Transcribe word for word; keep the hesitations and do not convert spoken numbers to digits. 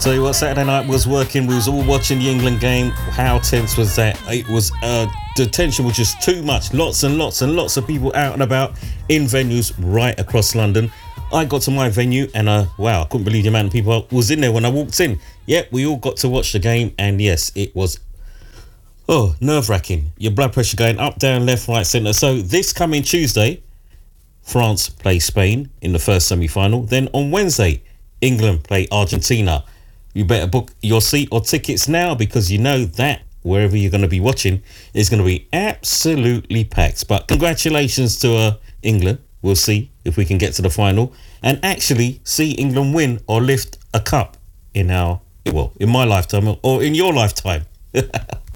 Tell you what, Saturday night was working. We was all watching the England game. How tense was that? It was, uh, the tension was just too much. Lots and lots and lots of people out and about in venues right across London. I got to my venue and, uh, wow, I couldn't believe the amount of people was in there when I walked in. Yep, we all got to watch the game, and yes, it was, oh, nerve-wracking. Your blood pressure going up, down, left, right, centre. So this coming Tuesday, France play Spain in the first semi-final. Then on Wednesday, England play Argentina. You better book your seat or tickets now, because you know that wherever you're going to be watching is going to be absolutely packed. But congratulations to uh, England. We'll see if we can get to the final and actually see England win or lift a cup in our, well, in my lifetime or in your lifetime.